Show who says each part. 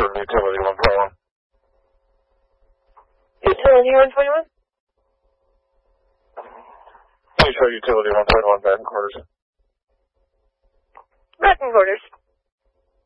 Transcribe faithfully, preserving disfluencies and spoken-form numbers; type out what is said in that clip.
Speaker 1: for utility one twenty-one.
Speaker 2: Utility one twenty-one?
Speaker 1: Please show utility one twenty-one back in quarters.
Speaker 2: Back in quarters.